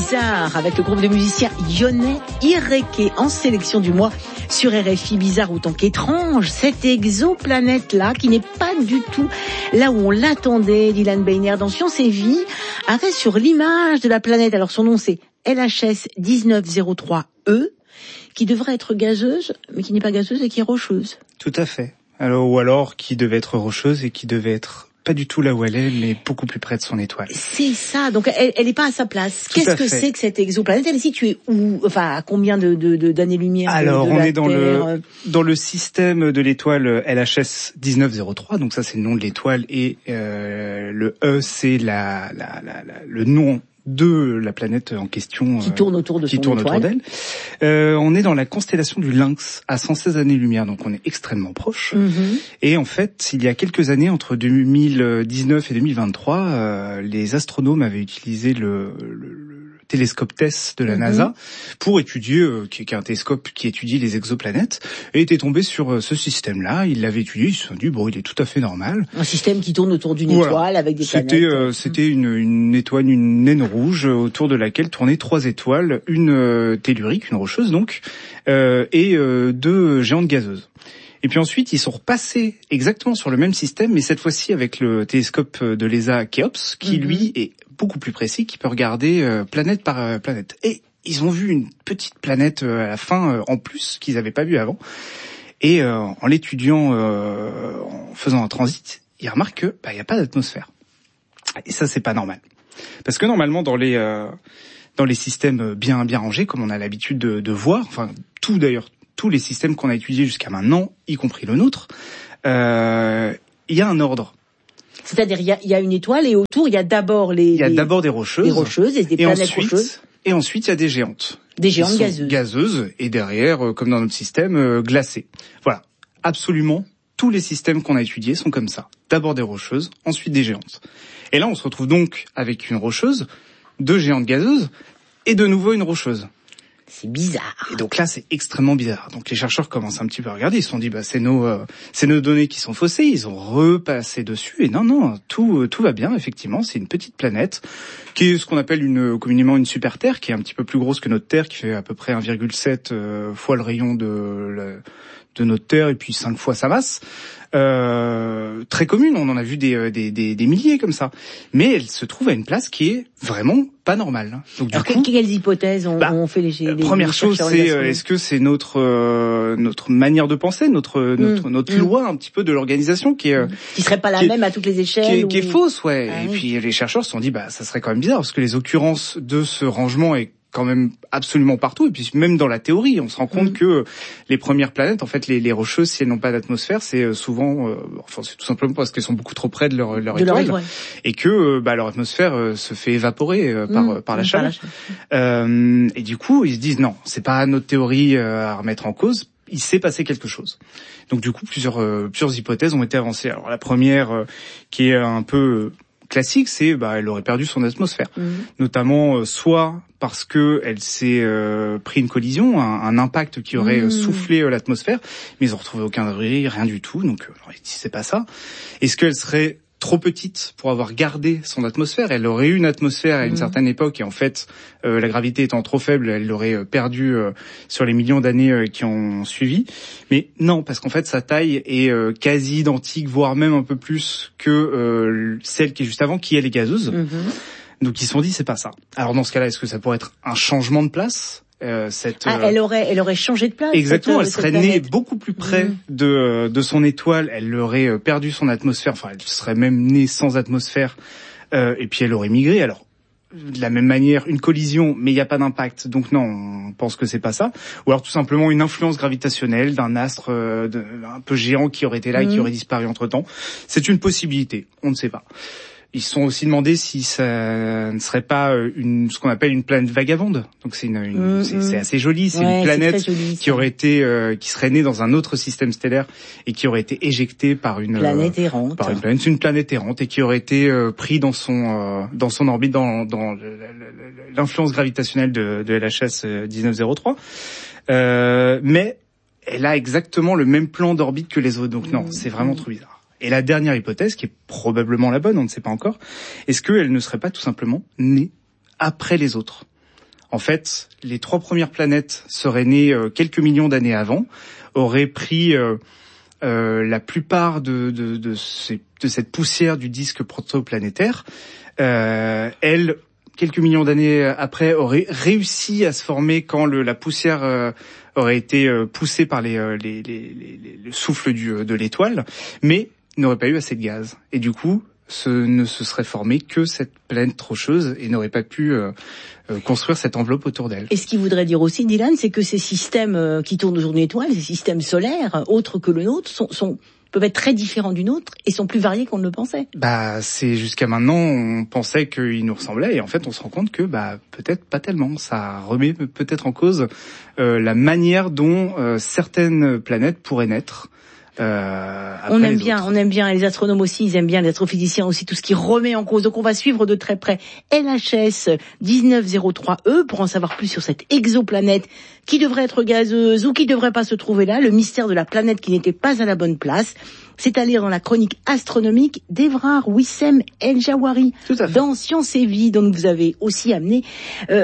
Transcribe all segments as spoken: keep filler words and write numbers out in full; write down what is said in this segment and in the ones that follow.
Bizarre avec le groupe de musiciens lyonnais Irréké en sélection du mois sur R F I. Bizarre autant qu'étrange, cette exoplanète-là qui n'est pas du tout là où on l'attendait. Dylan Beiner dans Science et Vie avait sur l'image de la planète, alors son nom c'est L H S dix-neuf zéro trois E, qui devrait être gazeuse, mais qui n'est pas gazeuse et qui est rocheuse. Tout à fait. Alors, ou alors qui devait être rocheuse et qui devait être pas du tout là où elle est, mais beaucoup plus près de son étoile. C'est ça, donc elle, elle est pas à sa place. Tout Qu'est-ce que fait. c'est que cette exoplanète? Elle est située où? Enfin, à combien de, de, de d'années-lumière? Alors, de, de on la est dans Terre le dans le système de l'étoile L H S dix-neuf zéro trois. Donc ça, c'est le nom de l'étoile et euh, le E, c'est la, la, la, la le nom de la planète en question qui tourne autour de qui son tourne étoile. autour d'elle. Euh, on est dans la constellation du Lynx à cent seize années-lumière, donc on est extrêmement proche. Mm-hmm. Et en fait, il y a quelques années, entre deux mille dix-neuf et deux mille vingt-trois, euh, les astronomes avaient utilisé le, le, le télescope TESS de la mm-hmm. NASA pour étudier, euh, qui, qui est un télescope qui étudie les exoplanètes, et étaient tombés sur euh, ce système-là. Ils l'avaient étudié, ils se sont dit bon, il est tout à fait normal. Un système qui tourne autour d'une voilà. étoile avec des c'était, planètes. Euh, c'était une, une étoile, une naine rouge autour de laquelle tournaient trois étoiles, une euh, tellurique, une rocheuse donc, euh, et euh, deux géantes gazeuses. Et puis ensuite, ils sont repassés exactement sur le même système, mais cette fois-ci avec le télescope de l'E S A Kéops, qui mm-hmm. lui est beaucoup plus précis, qui peut regarder euh, planète par euh, planète. Et ils ont vu une petite planète euh, à la fin, euh, en plus, qu'ils n'avaient pas vu avant. Et euh, en l'étudiant, euh, en faisant un transit, ils remarquent que bah, y a pas d'atmosphère. Et ça, c'est pas normal. Parce que normalement, dans les euh, dans les systèmes bien bien rangés, comme on a l'habitude de, de voir, enfin tout d'ailleurs, tous les systèmes qu'on a étudiés jusqu'à maintenant, y compris le nôtre, euh, il y a un ordre. C'est-à-dire, il y a, il y a une étoile et autour, il y a d'abord les... Il y a les, d'abord des rocheuses. Des rocheuses et des et planètes ensuite, rocheuses. Et ensuite, il y a des géantes. Des géantes gazeuses. Gazeuses et derrière, euh, comme dans notre système, euh, glacées. Voilà. Absolument, tous les systèmes qu'on a étudiés sont comme ça. D'abord des rocheuses, ensuite des géantes. Et là, on se retrouve donc avec une rocheuse, deux géantes gazeuses et de nouveau une rocheuse. C'est bizarre. Et donc là, c'est extrêmement bizarre. Donc les chercheurs commencent un petit peu à regarder. Ils se sont dit, bah c'est nos, euh, c'est nos données qui sont faussées. Ils ont repassé dessus. Et non, non, tout, tout va bien. Effectivement, c'est une petite planète qui est ce qu'on appelle une communément une super Terre, qui est un petit peu plus grosse que notre Terre, qui fait à peu près un virgule sept euh, fois le rayon de la, de notre Terre et puis cinq fois sa masse. Euh, très commune, on en a vu des, des, des, des milliers comme ça. Mais elle se trouve à une place qui est vraiment pas normale. Donc, du Alors, coup, quelles hypothèses ont, bah, ont fait les, les Première les chose, c'est est-ce que c'est notre euh, notre manière de penser, notre mmh. notre notre mmh. loi un petit peu de l'organisation qui est mmh. qui serait pas la même est, à toutes les échelles, qui est, ou... qui est fausse, ouais. Ah, et oui. puis les chercheurs se sont dit, bah ça serait quand même bizarre parce que les occurrences de ce rangement est quand même absolument partout, et puis même dans la théorie, on se rend compte mmh. que les premières planètes, en fait, les, les rocheuses, si elles n'ont pas d'atmosphère, c'est souvent, euh, enfin, c'est tout simplement parce qu'elles sont beaucoup trop près de leur, leur de étoile, leur, ouais. et que bah, leur atmosphère euh, se fait évaporer euh, par, mmh. par la chaleur. Euh, et du coup, ils se disent non, c'est pas notre théorie euh, à remettre en cause. Il s'est passé quelque chose. Donc du coup, plusieurs, euh, plusieurs hypothèses ont été avancées. Alors la première, euh, qui est un peu euh, classique, c'est bah elle aurait perdu son atmosphère, mmh. notamment euh, soit parce que elle s'est euh, pris une collision, un, un impact qui aurait mmh. soufflé euh, l'atmosphère, mais ils ont retrouvé aucun débris, rien du tout. Donc euh, c'est pas ça. Est-ce qu'elle serait trop petite pour avoir gardé son atmosphère? Elle aurait eu une atmosphère à une mmh. certaine époque et en fait, euh, la gravité étant trop faible, elle l'aurait perdu euh, sur les millions d'années euh, qui ont suivi. Mais non, parce qu'en fait, sa taille est euh, quasi identique, voire même un peu plus que euh, celle qui est juste avant, qui elle est gazeuse. Mmh. Donc ils se sont dit, c'est pas ça. Alors dans ce cas-là, est-ce que ça pourrait être un changement de place? Euh, cette, ah, elle aurait, elle aurait changé de place. Exactement, cette, elle serait née beaucoup plus près mmh. de de son étoile. Elle aurait perdu son atmosphère. Enfin, elle serait même née sans atmosphère. Euh, et puis elle aurait migré. Alors, de la même manière, une collision, mais il n'y a pas d'impact. Donc non, on pense que c'est pas ça. Ou alors tout simplement une influence gravitationnelle d'un astre euh, de, un peu géant qui aurait été là mmh. et qui aurait disparu entre temps. C'est une possibilité. On ne sait pas. Ils se sont aussi demandé si ça ne serait pas une, ce qu'on appelle une planète vagabonde. Donc c'est une, une mmh, c'est, c'est assez joli. C'est ouais, une planète c'est joli, qui aurait été, euh, qui serait née dans un autre système stellaire et qui aurait été éjectée par une planète euh, errante. Par une planète, une planète errante et qui aurait été euh, pris dans son, euh, dans son orbite, dans, dans l'influence gravitationnelle de, de L H S dix-neuf zéro trois. Euh, mais elle a exactement le même plan d'orbite que les autres. Donc non, mmh, c'est vraiment mmh. trop bizarre. Et la dernière hypothèse, qui est probablement la bonne, on ne sait pas encore, est-ce qu'elle ne serait pas tout simplement née après les autres? En fait, les trois premières planètes seraient nées euh, quelques millions d'années avant, auraient pris euh, euh, la plupart de, de, de, ces, de cette poussière du disque protoplanétaire. Euh, elles, quelques millions d'années après, auraient réussi à se former quand le, la poussière euh, aurait été euh, poussée par les, euh, les, les, les, le souffle du, de l'étoile, mais n'aurait pas eu assez de gaz. Et du coup, ce ne se serait formé que cette planète rocheuse et n'aurait pas pu euh, euh, construire cette enveloppe autour d'elle. Et ce qui voudrait dire aussi, Dylan, c'est que ces systèmes euh, qui tournent autour d'une étoile, ces systèmes solaires, autres que le nôtre, sont, sont peuvent être très différents du nôtre et sont plus variés qu'on ne le pensait. Bah, c'est jusqu'à maintenant, on pensait qu'ils nous ressemblaient et en fait, on se rend compte que bah peut-être pas tellement. Ça remet peut-être en cause euh, la manière dont euh, certaines planètes pourraient naître. Euh, on aime bien, autres. on aime bien, et les astronomes aussi, ils aiment bien, les astrophysiciens aussi, tout ce qui remet en cause. Donc on va suivre de très près L H S dix-neuf zéro trois E pour en savoir plus sur cette exoplanète qui devrait être gazeuse ou qui devrait pas se trouver là, le mystère de la planète qui n'était pas à la bonne place. C'est à lire dans la chronique astronomique d'Evrard Wissem El Jawari dans Science et Vie, dont vous avez aussi amené euh,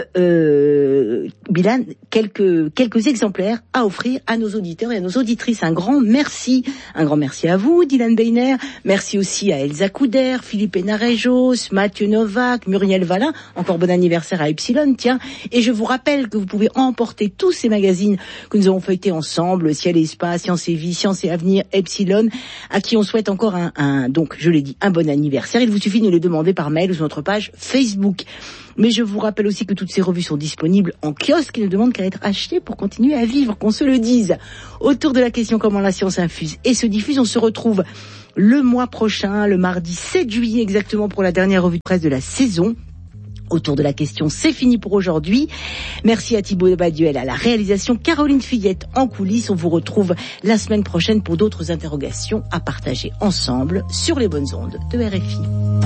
euh, Bilal, quelques quelques exemplaires à offrir à nos auditeurs et à nos auditrices. Un grand merci, un grand merci à vous, Dylan Beiner. Merci aussi à Elsa Couder, Philippe Enarejos, Mathieu Novak, Muriel Valin. Encore bon anniversaire à Epsilon, tiens. Et je vous rappelle que vous pouvez emporter tous ces magazines que nous avons feuilletés ensemble, Ciel et Espace, Science et Vie, Science et Avenir, Epsilon, à qui on souhaite encore un, un, donc, je l'ai dit, un bon anniversaire. Il vous suffit de nous le demander par mail ou sur notre page Facebook. Mais je vous rappelle aussi que toutes ces revues sont disponibles en kiosque et ne demandent qu'à être achetées pour continuer à vivre, qu'on se le dise. Autour de la question comment la science infuse et se diffuse, on se retrouve le mois prochain, le mardi sept juillet exactement, pour la dernière revue de presse de la saison. Autour de la question, c'est fini pour aujourd'hui. Merci à Thibaut Baduel à la réalisation, Caroline Fillette en coulisses. On vous retrouve la semaine prochaine pour d'autres interrogations à partager ensemble sur les bonnes ondes de R F I.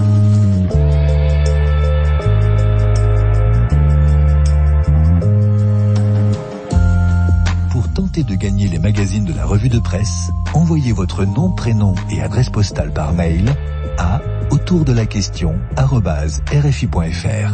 Pour tenter de gagner les magazines de la revue de presse, envoyez votre nom, prénom et adresse postale par mail à autour de la question arobase r f i point f r.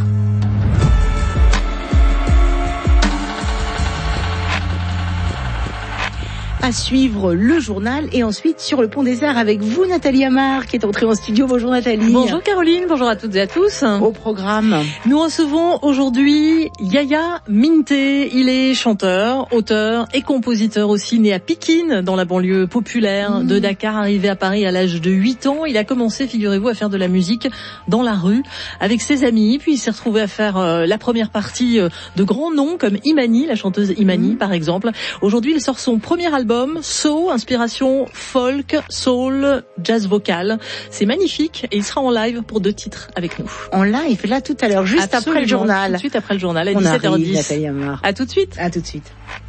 À suivre le journal et ensuite sur le Pont des Arts avec vous, Nathalie Amar, qui est entrée en studio. Bonjour Nathalie. Bonjour Caroline, bonjour à toutes et à tous. Au programme, nous recevons aujourd'hui Yaya Minté. Il est chanteur, auteur et compositeur aussi, né à Pikine, dans la banlieue populaire mmh. de Dakar, arrivé à Paris à l'âge de huit ans. Il a commencé, figurez-vous, à faire de la musique dans la rue avec ses amis. Puis il s'est retrouvé à faire euh, la première partie euh, de grands noms comme Imani, la chanteuse Imani mmh. par exemple. Aujourd'hui, il sort son premier album, So, inspiration folk, soul, jazz vocal. C'est magnifique et il sera en live pour deux titres avec nous. En live, là tout à l'heure, juste Absolument, après le journal. Tout de suite après le journal, à On dix-sept heures dix. Arrive, Nathalie Amar. À tout de suite. À tout de suite.